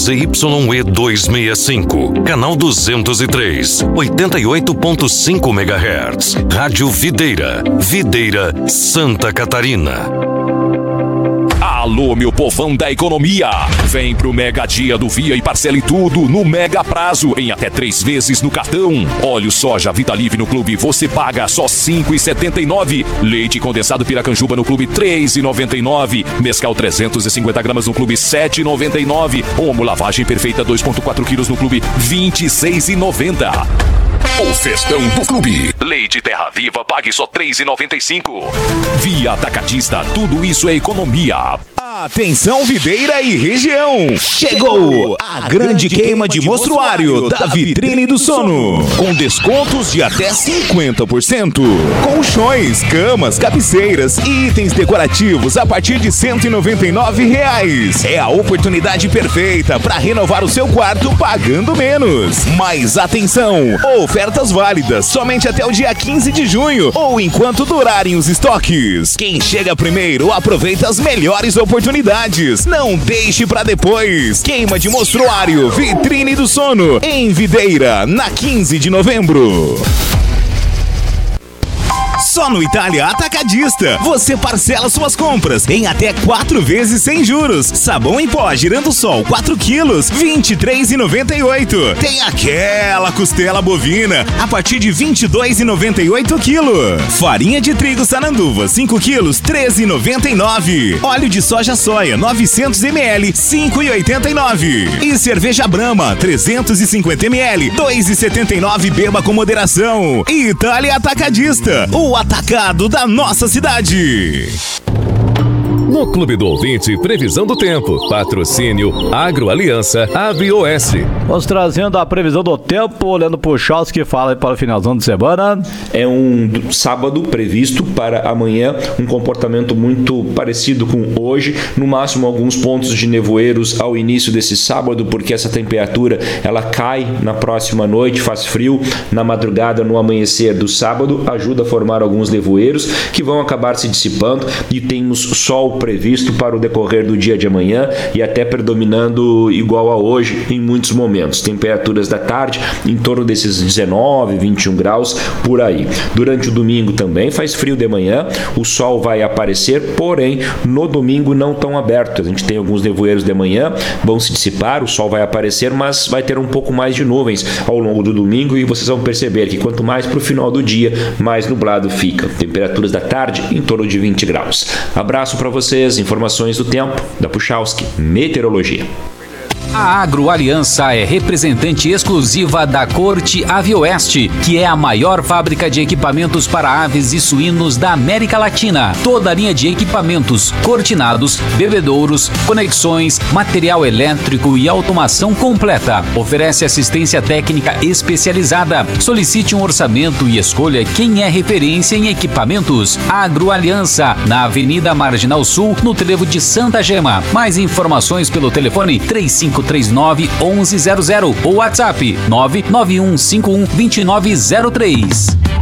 ZYE 265, canal 203, 88.5 MHz. Rádio Videira, Videira, Santa Catarina. Alô, meu povão da economia! Vem pro Mega Dia do Via e parcele tudo no Mega Prazo, em até 3 vezes no cartão. Óleo soja Vitalive no Clube, você paga só R$ 5,79. Leite condensado Piracanjuba no Clube, R$ 3,99. Mescal 350 gramas no Clube, R$ 7,99. Omo lavagem perfeita 2,4 quilos no Clube, R$ 26,90. O festão do Clube. Leite Terra Viva, pague só R$ 3,95. Via Atacadista, tudo isso é economia. Atenção Videira e região! Chegou a grande queima de mostruário da Vitrine do Sono, com descontos de até 50%. Colchões, camas, cabeceiras e itens decorativos a partir de R$ 199. É a oportunidade perfeita para renovar o seu quarto pagando menos. Mas atenção! Ofertas válidas somente até o dia 15 de junho ou enquanto durarem os estoques. Quem chega primeiro aproveita as melhores oportunidades. Não deixe pra depois. Queima de mostruário Vitrine do Sono em Videira, na 15 de novembro. Só no Itália Atacadista, você parcela suas compras em até 4 vezes sem juros. Sabão em pó Girando Sol 4 quilos, R$ 23,98. Tem aquela costela bovina a partir de R$ 22,98 quilo. Farinha de trigo Sananduva 5 quilos, R$ 13,99. Óleo de soja soia 900 ml, R$ 5,89. E cerveja Brahma 350 ml, R$ 2,79. Beba com moderação. Itália Atacadista, o atacado da nossa cidade. No Clube do Ouvinte, previsão do tempo. Patrocínio Agroaliança AgriOeste. Vamos trazendo a previsão do tempo, olhando pro Charles que fala para o finalzão de semana. É um sábado previsto para amanhã, um comportamento muito parecido com hoje, no máximo alguns pontos de nevoeiros ao início desse sábado, porque essa temperatura ela cai na próxima noite, faz frio na madrugada, no amanhecer do sábado, ajuda a formar alguns nevoeiros que vão acabar se dissipando e temos sol previsto para o decorrer do dia de amanhã e até predominando igual a hoje em muitos momentos. Temperaturas da tarde em torno desses 19, 21 graus por aí. Durante o domingo também faz frio de manhã, o sol vai aparecer, porém no domingo não tão aberto. A gente tem alguns nevoeiros de manhã, vão se dissipar, o sol vai aparecer, mas vai ter um pouco mais de nuvens ao longo do domingo e vocês vão perceber que quanto mais para o final do dia, mais nublado fica. Temperaturas da tarde em torno de 20 graus. Abraço para vocês, informações do tempo da Puchalski Meteorologia. A Agroaliança é representante exclusiva da Corte AviOeste, que é a maior fábrica de equipamentos para aves e suínos da América Latina. Toda a linha de equipamentos, cortinados, bebedouros, conexões, material elétrico e automação completa. Oferece assistência técnica especializada. Solicite um orçamento e escolha quem é referência em equipamentos. Agroaliança, na Avenida Marginal Sul, no trevo de Santa Gema. Mais informações pelo telefone 3539-1100 ou WhatsApp 99151-2903.